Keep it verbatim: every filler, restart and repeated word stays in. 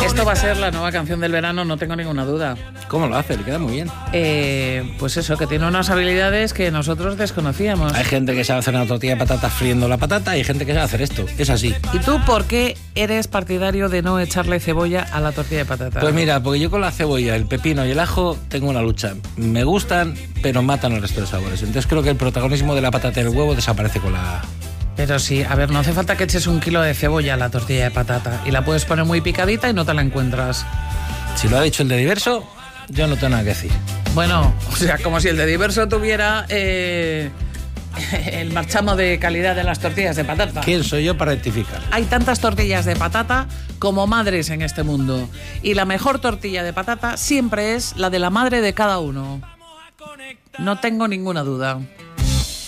esto va a ser la nueva canción del verano, no tengo ninguna duda. ¿Cómo lo hace? Le queda muy bien. Eh, pues eso, que tiene unas habilidades que nosotros desconocíamos. Hay gente que sabe hacer una tortilla de patatas friendo la patata y hay gente que sabe hacer esto. Es así. ¿Y tú por qué eres partidario de no echarle cebolla a la tortilla de patata? Pues mira, porque yo con la cebolla, el pepino y el ajo tengo una lucha. Me gustan, pero matan el resto de sabores. Entonces creo que el protagonismo de la patata y el huevo desaparece con la... Pero sí, a ver, no hace falta que eches un kilo de cebolla a la tortilla de patata y la puedes poner muy picadita y no te la encuentras. Si lo ha dicho el de Diverso, yo no tengo nada que decir. Bueno, o sea, como si el de Diverso tuviera eh, el marchamo de calidad de las tortillas de patata. ¿Quién soy yo para rectificar? Hay tantas tortillas de patata como madres en este mundo. Y la mejor tortilla de patata siempre es la de la madre de cada uno. No tengo ninguna duda.